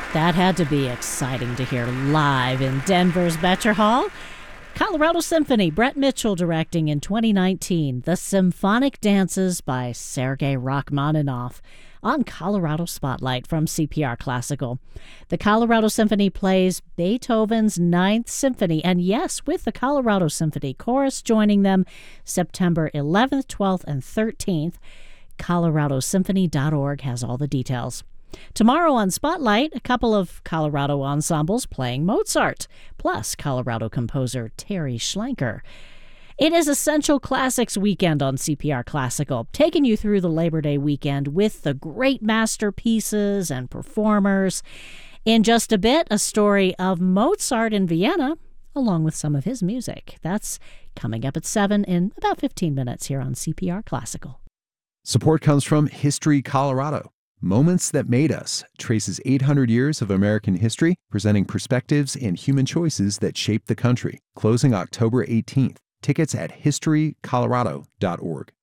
That had to be exciting to hear live in Denver's Becher Hall. Colorado Symphony, Brett Mitchell directing in 2019, The Symphonic Dances by Sergei Rachmaninoff on Colorado Spotlight from CPR Classical. The Colorado Symphony plays Beethoven's Ninth Symphony, and yes, with the Colorado Symphony Chorus joining them September 11th, 12th, and 13th. ColoradoSymphony.org has all the details. Tomorrow on Spotlight, a couple of Colorado ensembles playing Mozart, plus Colorado composer Terry Schlenker. It is Essential Classics weekend on CPR Classical, taking you through the Labor Day weekend with the great masterpieces and performers. In just a bit, a story of Mozart in Vienna, along with some of his music. That's coming up at 7 in about 15 minutes here on CPR Classical. Support comes from History Colorado. Moments That Made Us traces 800 years of American history, presenting perspectives and human choices that shaped the country. Closing October 18th. Tickets at historycolorado.org.